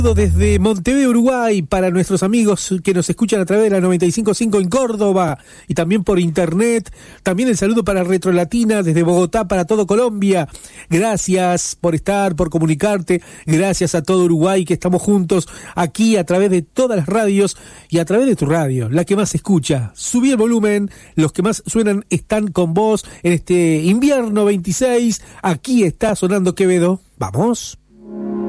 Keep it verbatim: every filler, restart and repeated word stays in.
Desde Montevideo, Uruguay, para nuestros amigos que nos escuchan a través de la noventa y cinco punto cinco en Córdoba y también por internet. También el saludo para Retro Latina desde Bogotá para todo Colombia. Gracias por estar, por comunicarte. Gracias a todo Uruguay que estamos juntos aquí a través de todas las radios y a través de tu radio, la que más se escucha. Subí el volumen, los que más suenan están con vos en este invierno veintiséis. Aquí está sonando Quevedo. Vamos.